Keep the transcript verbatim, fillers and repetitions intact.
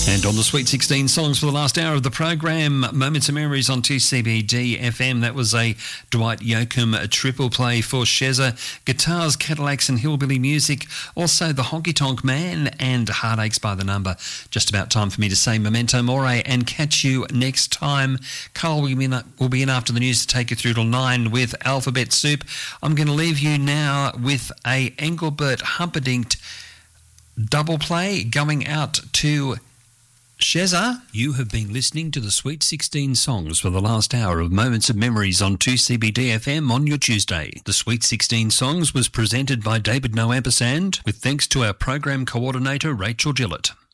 And on the Sweet sixteen songs for the last hour of the program, Moments of Memories on two C B D F M. That was a Dwight Yoakam a triple play for Shezza. Guitars, Cadillacs and Hillbilly Music. Also The Honky Tonk Man and Heartaches by the Number. Just about time for me to say memento mori and catch you next time. Carl will be in, will be in after the news to take you through till nine with Alphabet Soup. I'm going to leave you now with a Engelbert Humperdinck double play going out to Shezza. You have been listening to the Sweet sixteen songs for the last hour of Moments of Memories on two C B D F M on your Tuesday. The Sweet sixteen songs was presented by David No Ampersand with thanks to our program coordinator Rachel Gillett.